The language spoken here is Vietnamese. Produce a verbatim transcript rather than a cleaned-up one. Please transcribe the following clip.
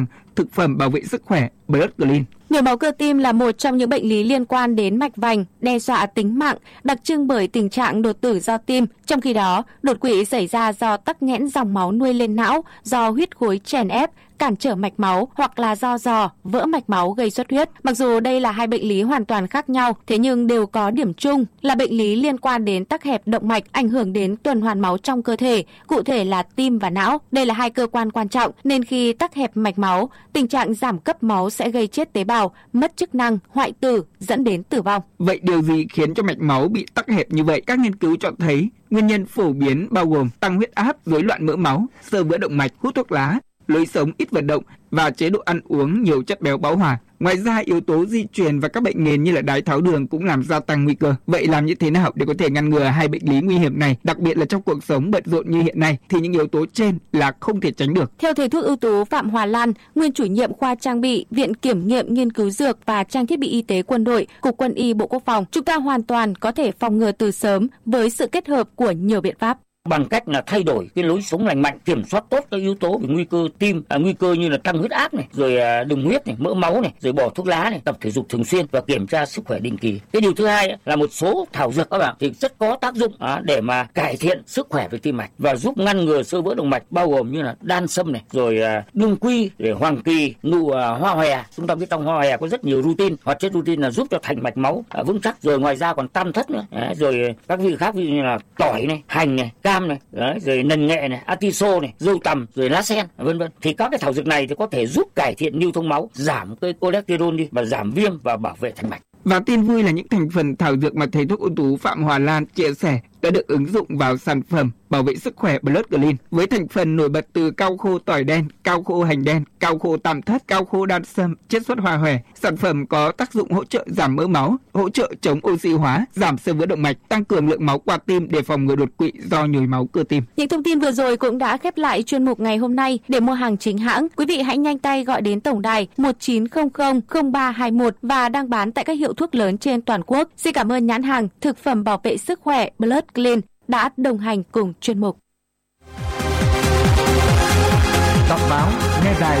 hàng thực phẩm bảo vệ sức khỏe Blood Clean. Nhồi máu cơ tim là một trong những bệnh lý liên quan đến mạch vành, đe dọa tính mạng, đặc trưng bởi tình trạng đột tử do tim. Trong khi đó, đột quỵ xảy ra do tắc nghẽn dòng máu nuôi lên não, do huyết khối chèn ép, cản trở mạch máu hoặc là do giò, vỡ mạch máu gây xuất huyết. Mặc dù đây là hai bệnh lý hoàn toàn khác nhau, thế nhưng đều có điểm chung là bệnh lý liên quan đến tắc hẹp động mạch, ảnh hưởng đến tuần hoàn máu trong cơ thể, cụ thể là tim và não. Đây là hai cơ quan quan trọng nên khi tắc hẹp mạch máu, tình trạng giảm cấp máu sẽ gây chết tế bào, mất chức năng, hoại tử, dẫn đến tử vong. Vậy điều gì khiến cho mạch máu bị tắc hẹp như vậy? Các nghiên cứu cho thấy nguyên nhân phổ biến bao gồm tăng huyết áp, rối loạn mỡ máu, xơ vữa động mạch, hút thuốc lá, lối sống ít vận động và chế độ ăn uống nhiều chất béo bão hòa. Ngoài ra, yếu tố di truyền và các bệnh nền như là đái tháo đường cũng làm gia tăng nguy cơ. Vậy làm như thế nào để có thể ngăn ngừa hai bệnh lý nguy hiểm này, đặc biệt là trong cuộc sống bận rộn như hiện nay thì những yếu tố trên là không thể tránh được. Theo thầy thuốc ưu tú Phạm Hòa Lan, nguyên chủ nhiệm khoa trang bị, Viện Kiểm nghiệm Nghiên cứu Dược và Trang thiết bị Y tế Quân đội, Cục Quân y Bộ Quốc phòng, chúng ta hoàn toàn có thể phòng ngừa từ sớm với sự kết hợp của nhiều biện pháp. Bằng cách là thay đổi cái lối sống lành mạnh, kiểm soát tốt các yếu tố về nguy cơ tim, à, nguy cơ như là tăng huyết áp này, rồi à, đường huyết này, mỡ máu này, rồi bỏ thuốc lá này, tập thể dục thường xuyên và kiểm tra sức khỏe định kỳ. Cái điều thứ hai ấy, là một số thảo dược các bạn thì rất có tác dụng à, để mà cải thiện sức khỏe về tim mạch và giúp ngăn ngừa xơ vữa động mạch, bao gồm như là đan sâm này, rồi à, đương quy, rồi hoàng kỳ, nụ à, hoa hòe. Chúng ta biết trong hoa hòe có rất nhiều rutin, hoạt chất rutin là giúp cho thành mạch máu à, vững chắc. Rồi ngoài ra còn tam thất nữa, à, rồi các vị khác ví dụ như là tỏi này, hành này, cam này, đấy, rồi nần nghệ này, atiso này, dâu tằm, rồi lá sen, vân vân. Thì các cái thảo dược này thì có thể giúp cải thiện lưu thông máu, giảm cái cholesterol đi và giảm viêm và bảo vệ thành mạch. Và tin vui là những thành phần thảo dược mà thầy thuốc ưu tú Phạm Hòa Lan chia sẻ đã được ứng dụng vào sản phẩm bảo vệ sức khỏe Blood Clean với thành phần nổi bật từ cao khô tỏi đen, cao khô hành đen, cao khô tam thất, cao khô đan sâm, chiết xuất hoa hòe. Sản phẩm có tác dụng hỗ trợ giảm mỡ máu, hỗ trợ chống oxy hóa, giảm xơ vữa động mạch, tăng cường lượng máu qua tim để phòng ngừa đột quỵ do nhồi máu cơ tim. Những thông tin vừa rồi cũng đã khép lại chuyên mục ngày hôm nay. Để mua hàng chính hãng, quý vị hãy nhanh tay gọi đến tổng đài một chín không không không ba hai mốt và đang bán tại các hiệu thuốc lớn trên toàn quốc. Xin cảm ơn nhãn hàng thực phẩm bảo vệ sức khỏe Blood Clean đã đồng hành cùng chuyên mục. Đọc báo nghe đài